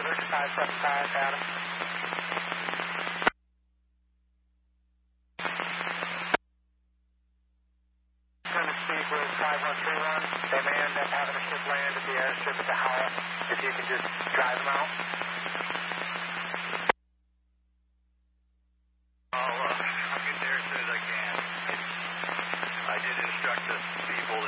Emergency 575, Adam. Speedway 5131, they man that's having a ship land at the airstrip at the Howell. If you can just drive them out. I'll get there as soon as I can. I did instruct the people